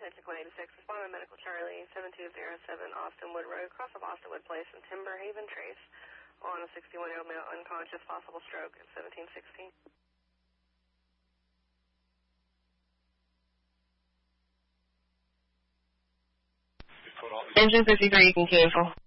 Atlantic 186, responding to Medical Charlie, 7207 Austin Wood Road, cross of Austin Wood Place in Timber Haven Trace, on a 61-year-old male unconscious, possible stroke at 1716. Engine 53, you can cancel.